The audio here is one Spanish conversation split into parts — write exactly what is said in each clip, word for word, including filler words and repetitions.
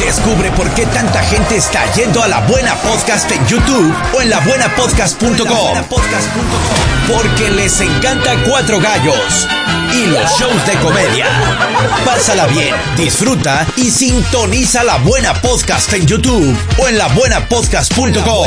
Descubre por qué tanta gente está yendo a La Buena Podcast en YouTube o en la buena podcast punto com. Porque les encanta Cuatro Gallos y los shows de comedia. Pásala bien, disfruta y sintoniza La Buena Podcast en YouTube o en la buena podcast punto com.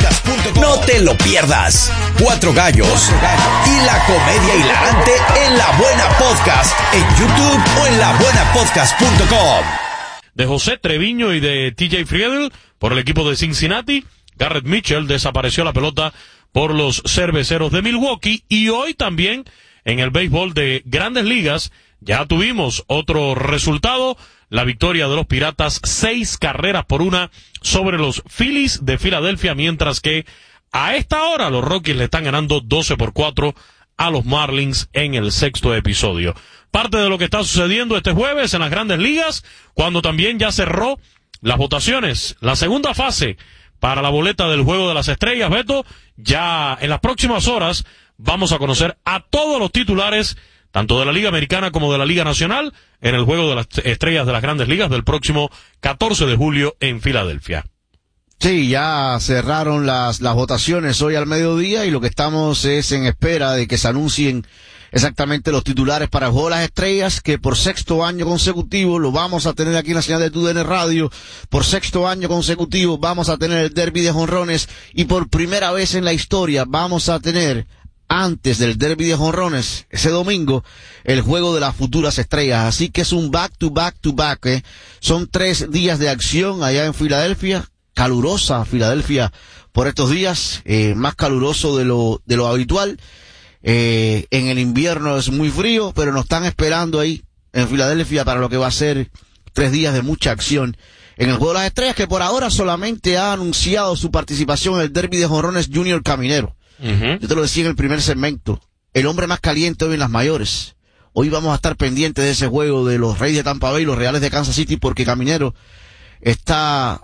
No te lo pierdas. Cuatro Gallos y la comedia hilarante en La Buena Podcast en YouTube o en la buena podcast punto com. De José Treviño y de T J Friedel por el equipo de Cincinnati. Garrett Mitchell desapareció la pelota por los Cerveceros de Milwaukee. Y hoy también en el béisbol de Grandes Ligas ya tuvimos otro resultado. La victoria de los Piratas, seis carreras por una sobre los Phillies de Filadelfia, mientras que a esta hora los Rockies le están ganando doce por cuatro a los Marlins en el sexto episodio. Parte de lo que está sucediendo este jueves en las Grandes Ligas, cuando también ya cerró las votaciones, la segunda fase para la boleta del Juego de las Estrellas, Beto. Ya en las próximas horas vamos a conocer a todos los titulares, tanto de la Liga Americana como de la Liga Nacional, en el Juego de las Estrellas de las Grandes Ligas del próximo catorce de julio en Filadelfia. Sí, ya cerraron las, las votaciones hoy al mediodía y lo que estamos es en espera de que se anuncien exactamente los titulares para el Juego de las Estrellas, que por sexto año consecutivo lo vamos a tener aquí en la señal de T U D N Radio. Por sexto año consecutivo vamos a tener el derbi de jonrones y por primera vez en la historia vamos a tener, antes del derbi de jonrones, ese domingo, el Juego de las Futuras Estrellas. Así que es un back to back to back, ¿eh? Son tres días de acción allá en Filadelfia. Calurosa Filadelfia por estos días, eh, más caluroso de lo, de lo habitual. Eh, en el invierno es muy frío, pero nos están esperando ahí en Filadelfia para lo que va a ser tres días de mucha acción en el Juego de las Estrellas, que por ahora solamente ha anunciado su participación en el derbi de jonrones Junior Caminero. Uh-huh. Yo te lo decía en el primer segmento, el hombre más caliente hoy en las mayores. Hoy vamos a estar pendientes de ese juego de los Reyes de Tampa Bay y los Reales de Kansas City, porque Caminero está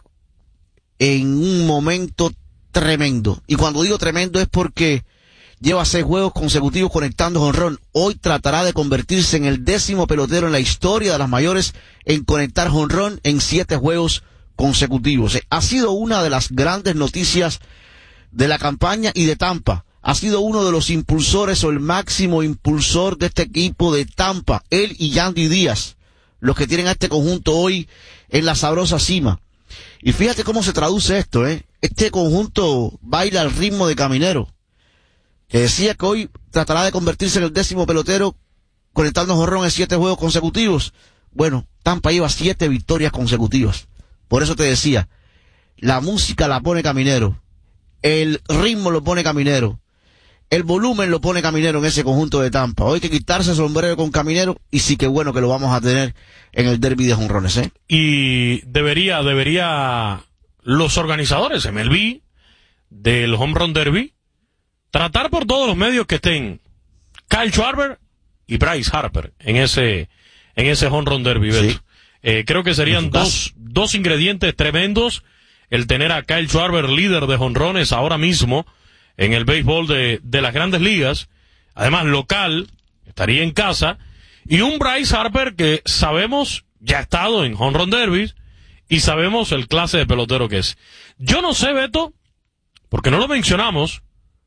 en un momento tremendo. Y cuando digo tremendo es porque lleva seis juegos consecutivos conectando jonrón. Hoy tratará de convertirse en el décimo pelotero en la historia de las mayores en conectar jonrón en siete juegos consecutivos. Ha sido una de las grandes noticias de la campaña y de Tampa. Ha sido uno de los impulsores o el máximo impulsor de este equipo de Tampa. Él y Yandy Díaz, los que tienen a este conjunto hoy en la sabrosa cima. Y fíjate cómo se traduce esto, ¿eh? Este conjunto baila al ritmo de Caminero, que decía que hoy tratará de convertirse en el décimo pelotero conectando jonrón en siete juegos consecutivos. Bueno, Tampa lleva siete victorias consecutivas. Por eso te decía, la música la pone Caminero, el ritmo lo pone Caminero, el volumen lo pone Caminero en ese conjunto de Tampa. Hoy hay que quitarse el sombrero con Caminero y sí que bueno que lo vamos a tener en el derbi de jonrones, ¿eh? Y debería, debería los organizadores M L B del Home Run Derby tratar por todos los medios que estén Kyle Schwarber y Bryce Harper en ese, en ese Home Run Derby, Beto. Sí. Eh, creo que serían dos, dos ingredientes tremendos el tener a Kyle Schwarber líder de jonrones ahora mismo en el béisbol de, de las Grandes Ligas, además local, estaría en casa, y un Bryce Harper que sabemos ya ha estado en Home Run Derby y sabemos el clase de pelotero que es. Yo no sé, Beto, porque no lo mencionamos,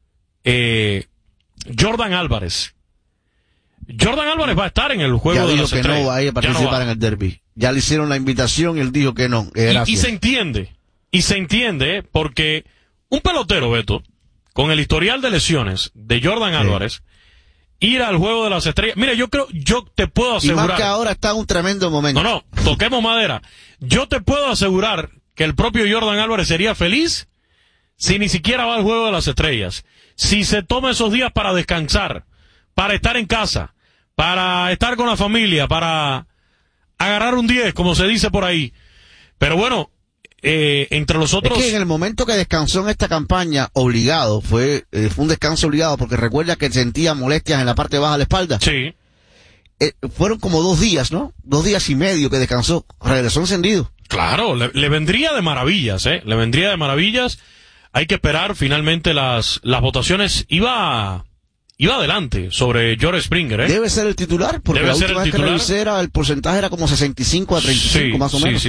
eh, Jordan Álvarez. Jordan Álvarez va a estar en el Juego de las Estrellas. Ya dijo que no va a ir a participar no en el derbi. Ya le hicieron la invitación y él dijo que no. Eh, y, y se entiende, y se entiende porque un pelotero, Beto, con el historial de lesiones de Jordan Álvarez, sí, ir al Juego de las Estrellas. Mira, yo creo, yo te puedo asegurar. Y más que ahora está en un tremendo momento. No, no, toquemos madera. Yo te puedo asegurar que el propio Jordan Álvarez sería feliz si ni siquiera va al Juego de las Estrellas. Si se toma esos días para descansar, para estar en casa, para estar con la familia, para agarrar un diez, como se dice por ahí. Pero bueno, Eh, entre los otros... Es que en el momento que descansó en esta campaña, obligado, fue, eh, fue un descanso obligado, porque recuerda que sentía molestias en la parte baja de la espalda. Sí. Eh, fueron como dos días, ¿no? Dos días y medio que descansó. Regresó encendido. Claro, le, le vendría de maravillas, ¿eh? Le vendría de maravillas. Hay que esperar finalmente las, las votaciones. Iba, iba adelante sobre George Springer, ¿eh? Debe ser el titular, porque Debe la ser última el vez titular. que revisé era, el porcentaje era como sesenta y cinco a treinta y cinco, sí, más o sí, menos. Sí.